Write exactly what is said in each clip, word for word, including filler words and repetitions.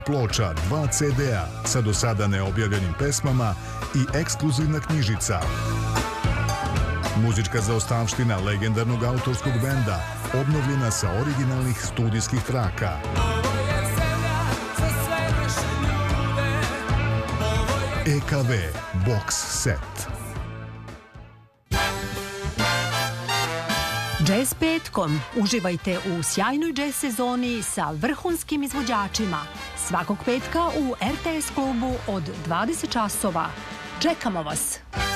Ploča, dva ce de a sa do sada neobjavljenim pesmama i ekskluzivna knjižica. Muzička zaostavština legendarnog autorskog benda, obnovljena sa originalnih studijskih traka. E ka ve Box Set. Jazz petkom. Uživajte u sjajnoj jazz sezoni sa vrhunskim izvođačima. Svakog petka u er te es klubu od dvadeset časova. Čekamo vas!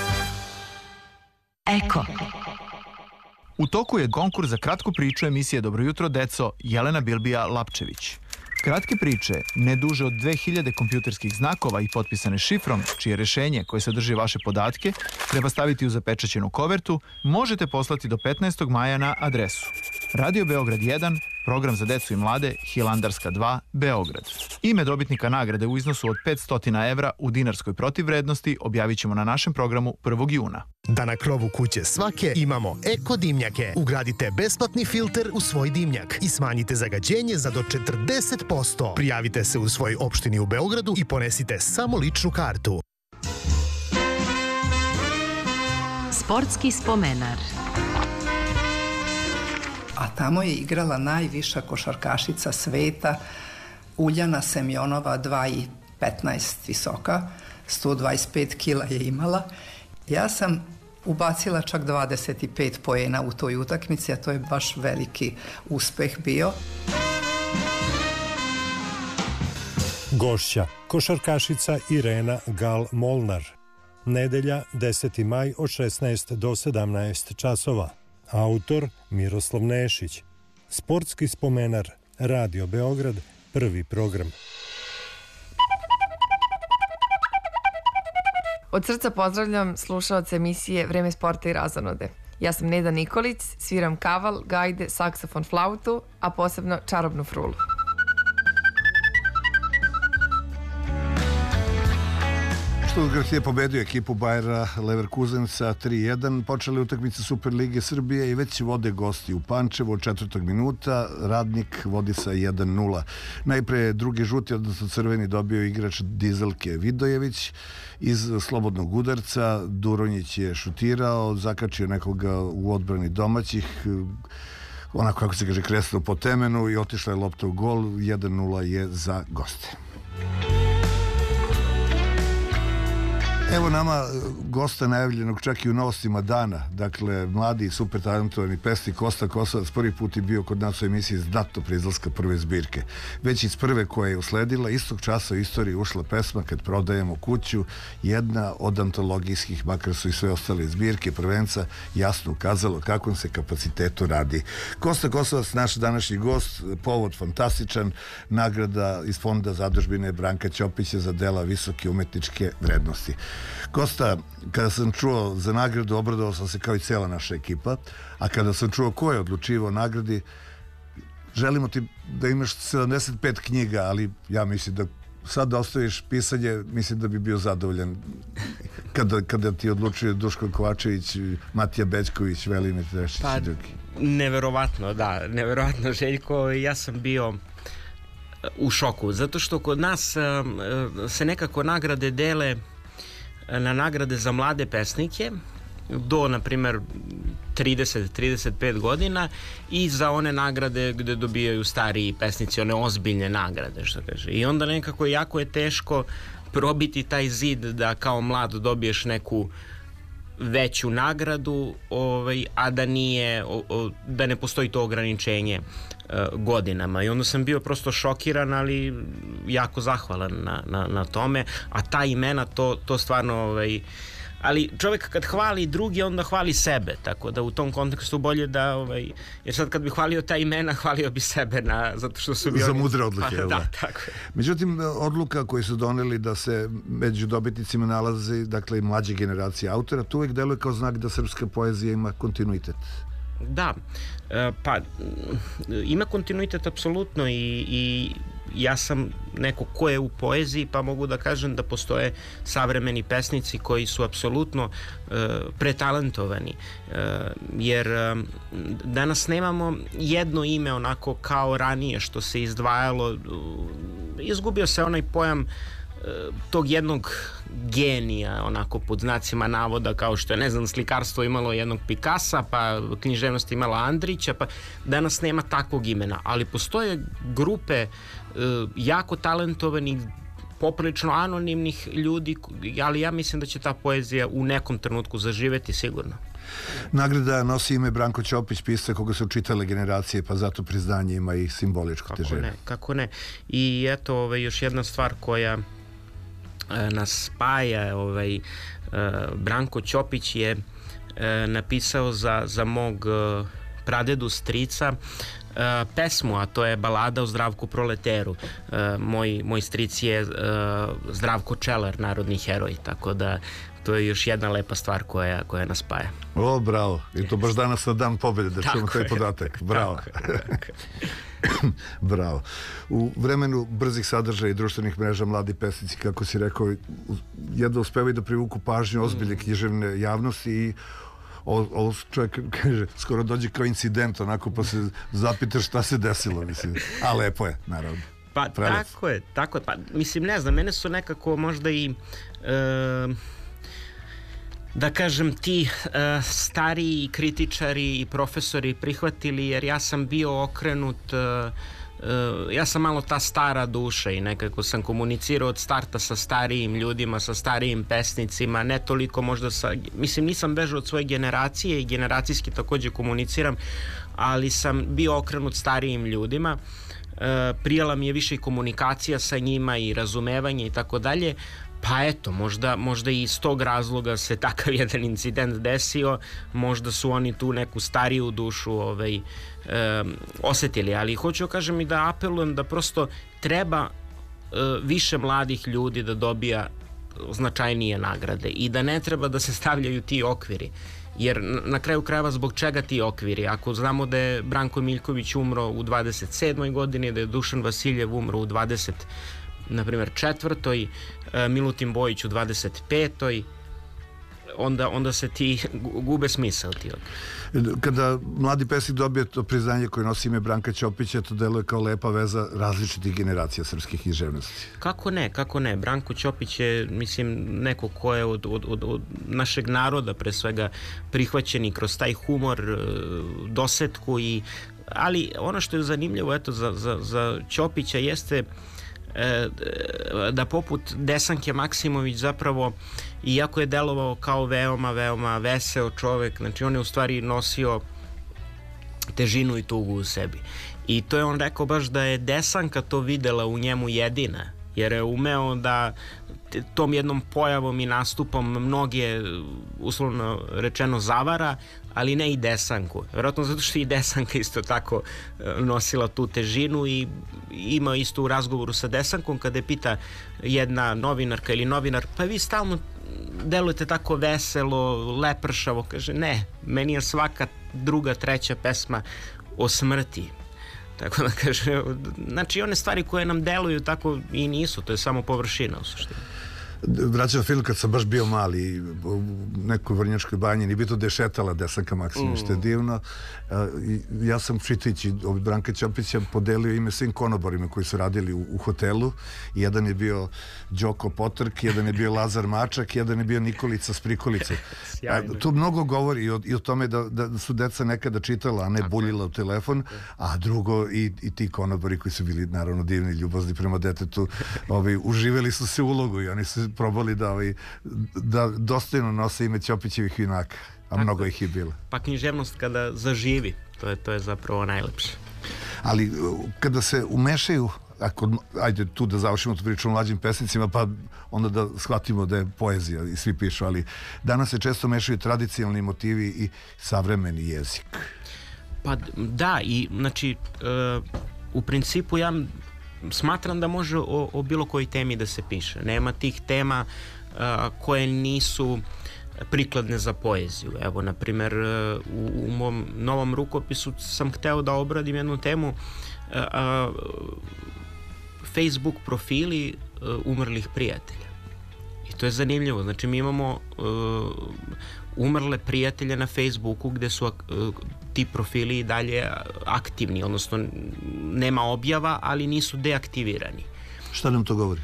Eko. U toku je konkurs za kratku priču emisije Dobro jutro, deco, Jelena Bilbija-Lapčević. Kratke priče, ne duže od dve hiljade kompjuterskih znakova i potpisane šifrom, čije rešenje koje sadrži vaše podatke treba staviti u zapečaćenu kovertu, možete poslati do petnaestog maja na adresu Radio Beograd jedan, program za decu i mlade, Hilandarska dva, Beograd. Ime dobitnika nagrade u iznosu od petsto evra u dinarskoj protivvrednosti objavit ćemo na našem programu prvog juna. Da na krovu kuće svake imamo eko dimnjake. Ugradite besplatni filter u svoj dimnjak i smanjite zagađenje za do četrdeset posto. Prijavite se u svoj opštini u Beogradu i ponesite samo ličnu kartu. Sportski spomenar. A tamo je igrala najviša košarkašica sveta, Uljana Semjonova, dva i petnaest visoka, sto dvadeset pet kila je imala. Ja sam ubacila čak dvadeset pet poena u toj utakmici, a to je baš veliki uspeh bio. Gošća, košarkašica Irena Gal-Molnar. Nedelja, deseti maj od šesnaest do sedamnaest časova. Autor Miroslav Nešić. Sportski spomenar, Radio Beograd, prvi program. Od srca pozdravljam slušaoce emisije Vreme sporta i razonode. Ja sam Neda Nikolić, sviram kaval, gajde, saksofon, flautu, a posebno čarobnu frulu. Stuttgart je pobedio ekipu Bayera Leverkusen sa tri jedan. Počele utakmice Superlige Srbije i već vode gosti u Pančevu od četvrtog minuta. Radnik vodi sa jedan nula. Najpre drugi žuti, odnosno crveni, dobio igrač Dizelke Vidojević iz slobodnog udarca. Duronjić je šutirao, zakačio nekoga u odbrani domaćih, onako kako se kaže kresno po temenu, i otišla je lopta u gol. jedan nula je za goste. Evo nama gosta najavljenog čak i u novostima dana. Dakle, mladi, super talentovani pesnik Kosta Kosovac prvi put je bio kod nas u emisiji znatno pre izlaska prve zbirke. Već iz prve koja je usledila, istog časa u istoriji ušla pesma Kad prodajemo kuću, jedna od antologijskih, makar su i sve ostale zbirke prvenca, jasno ukazalo kakvom se kapacitetu radi. Kosta Kosovac, naš današnji gost, povod fantastičan, nagrada iz fonda zadužbine Branka Ćopića za dela visoke umetničke vrednosti. Kosta, kada sam čuo za nagradu, obradovao sam se kao i cijela naša ekipa, a kada sam čuo ko je odlučivao nagradi, želimo ti da imaš sedamdeset pet knjiga, ali ja mislim da sad da ostaviš pisanje, mislim da bi bio zadovoljan kada, kada ti odlučuje Duško Kovačević, Matija Bećković, Velimir Trešić pa, i drugi. Neverovatno, da, neverovatno, Željko. Ja sam bio u šoku, zato što kod nas se nekako nagrade dele na nagrade za mlade pesnike do, na primjer, trideset do trideset pet godina i za one nagrade gde dobijaju stariji pesnici, one ozbiljne nagrade, što kaže. I onda nekako jako je teško probiti taj zid da kao mlad dobiješ neku veću nagradu, ovaj, a da nije, o, o, da ne postoji to ograničenje uh, godinama. I onda sam bio prosto šokiran, ali jako zahvalan na, na, na tome, a ta imena, to, to stvarno, ovaj, ali čovjek kad hvali drugi, onda hvali sebe, tako da u tom kontekstu bolje da, ovaj, jer sad kad bi hvalio ta imena, hvalio bi sebe na, zato što su za mudre odluke. Pa, da, tako je. Međutim, odluka koju su doneli da se među dobitnicima nalazi, dakle, mlađe generacije autora, to uvijek deluje kao znak da srpska poezija ima kontinuitet. Da, pa ima kontinuitet apsolutno i, i ja sam neko ko je u poeziji, pa mogu da kažem da postoje savremeni pesnici koji su apsolutno e, pretalentovani, e, jer e, danas nemamo jedno ime onako kao ranije što se izdvajalo. Izgubio se onaj pojam tog jednog genija, onako pod znacima navoda, kao što je, ne znam, slikarstvo imalo jednog Pikasa, pa književnost imala Andrića, pa danas nema takvog imena, ali postoje grupe e, jako talentovanih, poprilično anonimnih ljudi, ali ja mislim da će ta poezija u nekom trenutku zaživeti sigurno. Nagrada nosi ime Branko Ćopić, pisac koga su čitale generacije, pa zato priznanje ima i simboličku težinu. Kako ne, kako ne. I eto, ovaj, još jedna stvar koja e, nas spaja, ovaj, e, Branko Ćopić je e, napisao za, za mog e, pradedu strica e, pesmu, a to je balada o Zdravku Proleteru. E, moj, moj stric je e, Zdravko Čelar, narodni heroj, tako da to je još jedna lepa stvar koja, koja nas spaja. O, bravo. I to baš danas na dan pobjede da čujemo taj podatak. Bravo. Bravo. U vremenu brzih sadržaja i društvenih mreža mladi pesnici, kako si rekao, jedva uspevaju da privuku pažnju ozbiljne književne javnosti i ovo čovjek kaže, skoro dođe kao incident, onako pa se zapitaš šta se desilo, mislim. A lepo je, naravno. Pa Prelep. tako je, tako je. Pa, mislim, ne znam, mene su nekako možda i e, da kažem ti uh, stariji kritičari i profesori prihvatili, jer ja sam bio okrenut, uh, uh, ja sam malo ta stara duša i nekako sam komunicirao od starta sa starijim ljudima, sa starijim pesnicima, ne toliko možda sa, mislim nisam bežao od svoje generacije i generacijski također komuniciram, ali sam bio okrenut starijim ljudima. Uh, prijala mi je više i komunikacija sa njima i razumevanje i tako dalje. Pa eto, možda, možda i iz tog razloga se takav jedan incident desio, možda su oni tu neku stariju dušu ovaj, e, osetili, ali hoću kažem i da apelujem da prosto treba e, više mladih ljudi da dobija značajnije nagrade i da ne treba da se stavljaju ti okviri, jer na kraju krajeva zbog čega ti okviri? Ako znamo da je Branko Miljković umro u dvadeset sedmoj godini, da je Dušan Vasiljev umro u dvadeset na primjer četvrtoj, Milutin Bojić u dvadeset petoj, onda, onda se ti gube smisao ti. Kada mladi pesnik dobije to priznanje koje nosi ime Branka Ćopića, to deluje kao lepa veza različitih generacija srpskih književnosti. Kako ne, kako ne. Branko Ćopić je, mislim, neko ko je od, od, od, od našeg naroda pre svega prihvaćen i kroz taj humor, dosetku i, ali ono što je zanimljivo eto za, za, za Ćopića jeste da poput Desanke Maksimović zapravo, iako je delovao kao veoma, veoma veseo čovek, znači on je u stvari nosio težinu i tugu u sebi. I to je on rekao baš da je Desanka to videla u njemu jedina, jer je umeo da tom jednom pojavom i nastupom mnoge, uslovno rečeno, zavara, ali ne i Desanku. Vjerojatno zato što i Desanka isto tako nosila tu težinu i ima isto u razgovoru sa Desankom kada je pita jedna novinarka ili novinar, pa vi stalno delujete tako veselo, lepršavo, kaže ne, meni je svaka druga, treća pesma o smrti. Tako da kaže, znači one stvari koje nam deluju tako i nisu, to je samo površina u suštini. Vraćam film kad sam baš bio mali u nekoj Vrnjačkoj banji, nije bilo da je šetala Desanka Maksimović, što je divno. Ja sam čitajući od Branka Ćopića podelio ime svim konobarima koji su radili u, u hotelu. Jedan je bio Đoko Potrk, jedan je bio Lazar Mačak, jedan je bio Nikolica Sprikolica. To mnogo govori i o, i o tome da, da su deca nekada čitala, a ne buljila u telefon, a drugo i, i ti konobari koji su bili naravno divni, ljubazni prema detetu, ovaj, uživeli su se u ulogu i oni su probali da, ovaj, da dostojno nose ime Ćopićevih junaka, a tako, mnogo ih je bilo. Pa književnost kada zaživi, to je, to je zapravo najlepše. Ali kada se umešaju, ako, ajde tu da završimo tu priču o mlađim pesnicima, pa onda da shvatimo da je poezija i svi pišu, ali danas se često mešaju tradicionalni motivi i savremeni jezik. Pa da, i znači uh, u principu ja smatram da može o, o bilo kojoj temi da se piše. Nema tih tema uh, koje nisu prikladne za poeziju. Evo, na primjer, u, u mom novom rukopisu sam hteo da obradim jednu temu uh, uh, Facebook profili uh, umrlih prijatelja. I to je zanimljivo. Znači mi imamo uh, umrle prijatelje na Facebooku gde su uh, ti profili i dalje aktivni, odnosno nema objava, ali nisu deaktivirani. Šta nam to govori?